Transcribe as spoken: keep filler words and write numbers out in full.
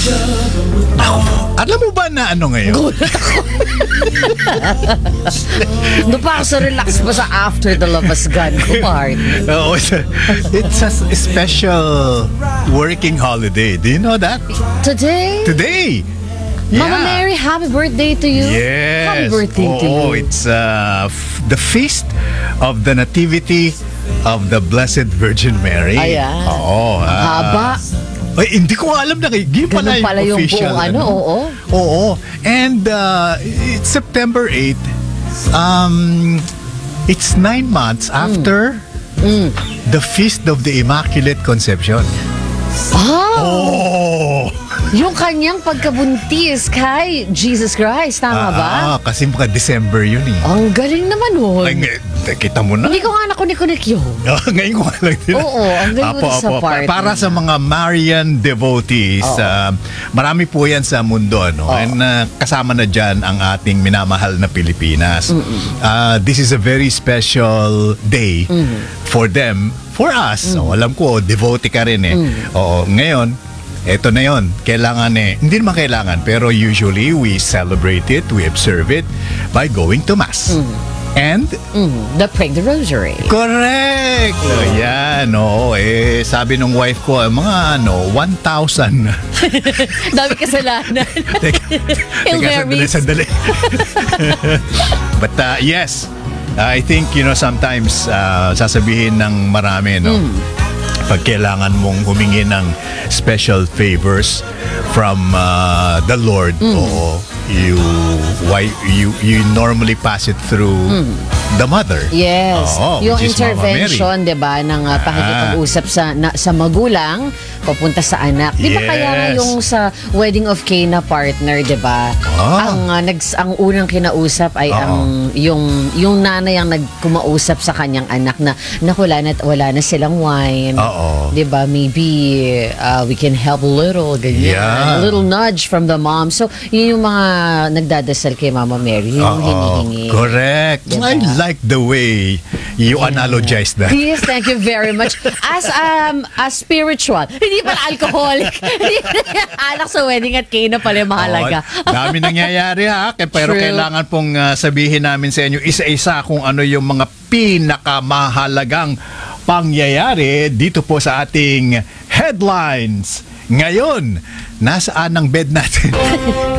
Alam mo ba na ano ngayon? Doon pa ako sa relax pa sa After the Love Has Gone ko, part. Oh, it's a, it's a special working holiday. Do you know that? Today? Today. Mama Mary, happy birthday to you. Yes. Happy birthday oh, to you. Oh, it's uh, f- the feast of the Nativity of the Blessed Virgin Mary. Ayan. Oo. ah, Haba. Ay, hindi ko alam na yun pala Ganun pala yung yung official. buong ano, oo. Oo. And uh, it's September eighth. Um, it's nine months after Mm. the Feast of the Immaculate Conception. Ah, Oh! yung kanyang pagkabuntis kay Jesus Christ, tama ba? Ah, kasi mga December yun eh. Ang galing naman nun. Ay, ngay- kita mo na. Hindi ko nga nakunik-kunik yun. Oh, ngayon ko nga lang din. Oo, ang galing mo sa part Pa- Para na sa mga Marian devotees, Oo. uh, marami po yan sa mundo. No? Oo. And uh, kasama na dyan ang ating minamahal na Pilipinas. Uh, this is a very special day for them, for us. So, alam ko, devotee ka rin eh. Oo, ngayon, eto na yon. Kailangan eh, hindi naman kailangan, pero usually we celebrate it, we observe it by going to Mass. And Mm, the Pray the Rosary. correct! Ayan, oo. Eh, sabi nung wife ko, eh, mga ano, one thousand. Dami kasalanan. Teka, Hail teka, sandali, Marys. sandali. But uh, yes, I think, you know, sometimes uh, sasabihin ng marami, no? Pag kailangan mong humingi ng special favors from uh, the Lord, oo, you why you you normally pass it through the mother. Yes. Oo, Yung which is Mama Mary. intervention, 'di ba, ng uh, pakikipag-usap sa na, sa magulang papunta sa anak. 'Di ba Yes. kaya nga yung sa wedding of Cana partner, 'di ba? Ah. Ang uh, nags ang unang kinausap ay Oo. ang yung yung nanay ang nagkumausap sa kanyang anak na naku, wala na wala na silang wine. Oo. 'Di ba? Maybe uh, we can help a little, ganyan. Yeah. A little nudge from the mom. So, yun yung mga nagdadasal kay Mama Mary, yun yung Oo, hinihingi. correct. Diba? I like the way you analogize that. Yes, thank you very much. As um a spiritual, hindi pala alcoholic. Anak sa wedding at Cana pala yung mahalaga. Oo, dami nangyayari ha. Kaya- Pero True. kailangan pong uh, sabihin namin sa inyo isa-isa kung ano yung mga pinakamahalagang pangyayari dito po sa ating headlines. Ngayon, nasaan ang bed natin?